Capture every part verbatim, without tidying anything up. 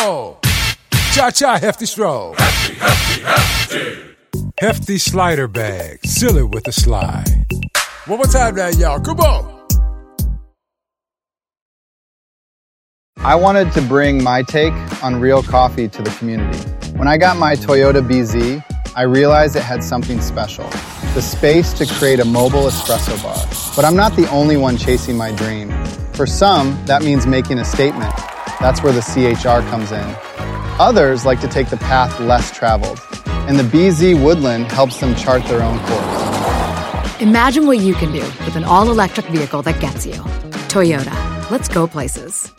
roll. Cha-cha, hefty stroll. Hefty, hefty, hefty. Hefty slider bag. Seal it with a slide. One more time now, y'all. Come on. I wanted to bring my take on real coffee to the community. When I got my Toyota B Z, I realized it had something special. The space to create a mobile espresso bar. But I'm not the only one chasing my dream. For some, that means making a statement. That's where the C H R comes in. Others like to take the path less traveled. And the B Z Woodland helps them chart their own course. Imagine what you can do with an all-electric vehicle that gets you. Toyota. Let's go places.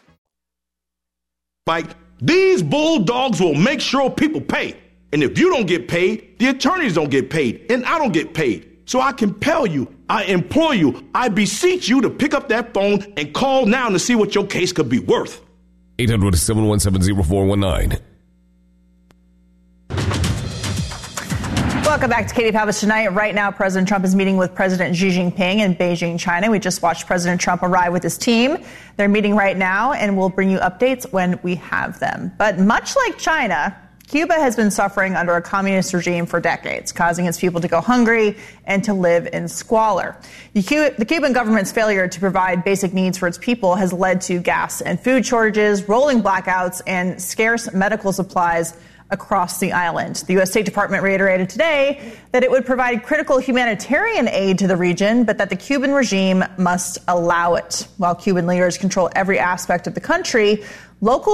Like, these bulldogs will make sure people pay. And if you don't get paid, the attorneys don't get paid, and I don't get paid. So I compel you, I implore you, I beseech you to pick up that phone and call now to see what your case could be worth. eight hundred, seven one seven, zero four one nine. Welcome back to Katie Pavich Tonight. Right now, President Trump is meeting with President Xi Jinping in Beijing, China. We just watched President Trump arrive with his team. They're meeting right now, and we'll bring you updates when we have them. But much like China, Cuba has been suffering under a communist regime for decades, causing its people to go hungry and to live in squalor. The Cuban government's failure to provide basic needs for its people has led to gas and food shortages, rolling blackouts, and scarce medical supplies across the island. The U S State Department reiterated today that it would provide critical humanitarian aid to the region, but that the Cuban regime must allow it. While Cuban leaders control every aspect of the country, local